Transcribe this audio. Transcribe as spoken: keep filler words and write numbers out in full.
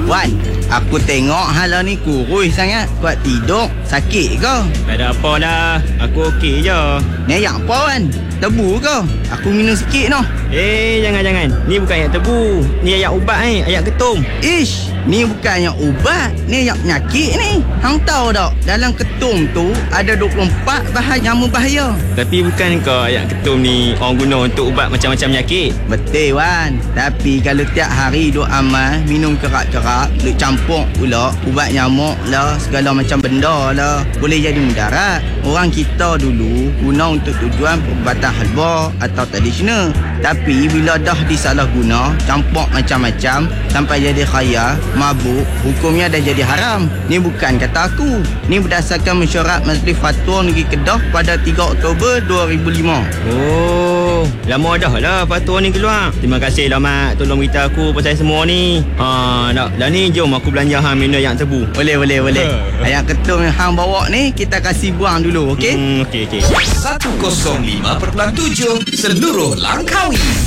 Wan, aku tengok hala ni kurus sangat. Kuat tidur. Sakit ke? Tak ada apa lah. Aku okey je. Ni ayak apa Wan? Tebu ke? Aku minum sikit noh. Eh, jangan-jangan. Ni bukan ayak tebu. Ni ayak ubat ni. Ayak ketum. Ish, ni bukannya ubat. Ni ayak penyakit ni. Hang tahu tak? Dalam ketum tu ada dua puluh empat bahan nyamuk bahaya. Tapi bukan ke ayak ketum ni orang guna untuk ubat macam-macam penyakit? Betul Wan. Tapi kalau tiap hari duk amal, minum kerak-kerak, duk campur pula ubat nyamuk lah, segala macam benda lah, boleh jadi mudarat. Orang kita dulu guna untuk tujuan perubatan halba atau tradisional. Tapi bila dah disalah guna, campur macam-macam sampai jadi khayal, mabuk, hukumnya dah jadi haram. Ni bukan kata aku. Ni berdasarkan mesyuarat Majlis Fatwa Negeri Kedah pada tiga Oktober dua ribu lima. Oh, lama dah lah fatwa ni keluar. Terima kasih lah Mat, tolong beritahu aku pasal semua ni. Ha, dah, dah ni jom aku belanja hang minum yang tebu. Boleh, boleh, boleh. Ayam ketum yang hang bawa ni kita kasih buang dulu, okey? Hmm, okey, okey. seratus lima perpuluhan tujuh seluruh Langkawi.